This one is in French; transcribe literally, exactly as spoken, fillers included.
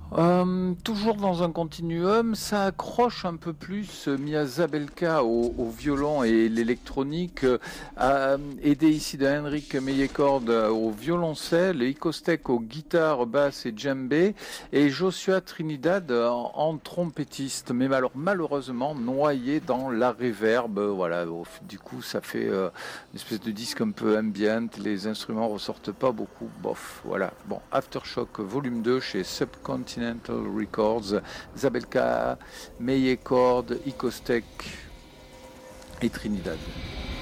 Euh, toujours dans un continuum, ça accroche un peu plus euh, Mia Zabelka au, au violon et l'électronique, euh, euh, aidé ici de Henrik Meyecord euh, au violoncelle, Iko Stek aux guitares, basse et djembé, et Joshua Trinidad euh, en, en trompettiste, mais alors malheureusement noyé dans la reverb. euh, Voilà, au- du coup ça fait euh, une espèce de disque un peu ambient, les instruments ressortent pas beaucoup, bof, voilà. Bon, Aftershock volume deux chez Subcontinental Records, Zabelka, Meyecord, Icostek et Trinidad.